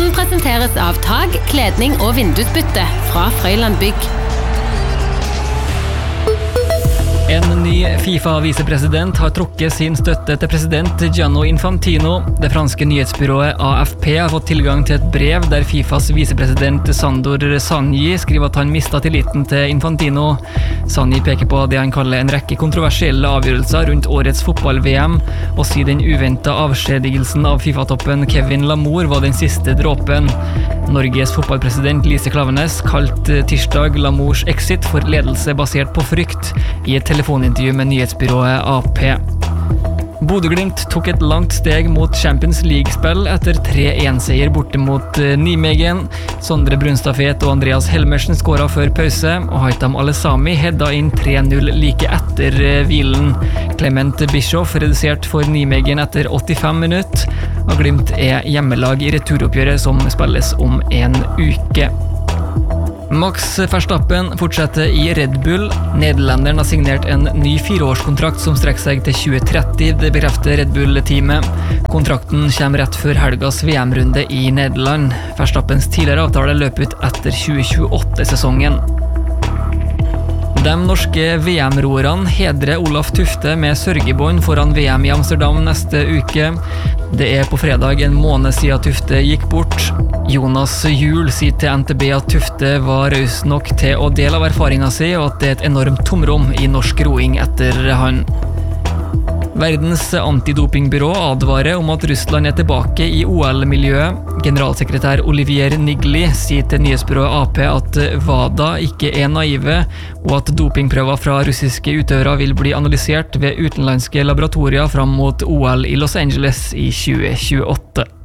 Podden presenteres av tag, kledning og vindusbytte fra Frøyland Bygg. En ny FIFA-vicepresident har trukket sin støtte til president Gianni Infantino. Det franske nyhetsbyrået AFP har fått tilgang til et brev der FIFAs vicepresident Sandor Sanyi skriver at han mistet tilliten til Infantino. Sanyi peker på det han kaller en rekke kontroversielle avgjørelser rundt årets fotball-VM, og sier den uventet avskjedigelsen av FIFA-toppen Kevin Lamour var den siste dråpen. Norges fotballpresident Lise Klaveness kalte tirsdag Lamours exit for ledelse basert på frykt i et telefonintervju med nyhetsbyrået AP. Bodø/Glimt tok et langt steg mot Champions League-spill etter 3-1-seier borte mot Nijmegen. Sondre Brunstad-Fet og Andreas Helmersen skåret før pause, og Haitham Alesami hedda inn 3-0 like etter hvilen. Clement Bischoff redusert for Nijmegen etter 85 minutter, og Glimt er hjemmelag i returoppgjøret som spilles om en uke. Max Verstappen fortsetter i Red Bull. Nederlenderen har signert en ny 4-årskontrakt som strekker seg til 2030, det bekrefter Red Bull-teamet. Kontrakten kommer rett før helgas VM-runde i Nederland. Verstappens tidligere avtale løper ut etter 2028-sesongen. De norske VM-roerne hedrer Olaf Tufte med sørgebånd foran VM i Amsterdam neste uke. Det er på fredag en måned siden Tufte gikk bort. Jonas Juhl sier til NTB at Tufte var raus nok til å dele av erfaringen sin, og at det er et enormt tomrom i norsk roing etter han. Verdens antidopingbyrå advarer om at Russland er tilbake i OL-miljøet. Generalsekretær Olivier Nigli sier til nyhetsbyrået AP at WADA ikke er naive, og at dopingprøver fra russiske utøvere vil bli analysert ved utenlandske laboratorier fram mot OL i Los Angeles i 2028.